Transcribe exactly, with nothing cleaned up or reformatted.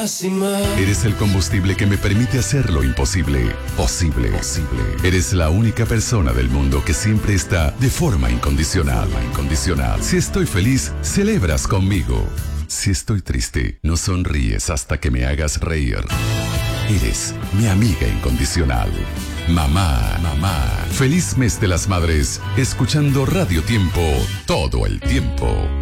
más y más. Eres el combustible que me permite hacer lo imposible posible. Posible. Eres la única persona del mundo que siempre está de forma incondicional. Incondicional. Si estoy feliz, celebras conmigo. Si estoy triste, no sonríes hasta que me hagas reír. Eres mi amiga incondicional. Mamá, mamá. Feliz mes de las madres, escuchando Radio Tiempo todo el tiempo.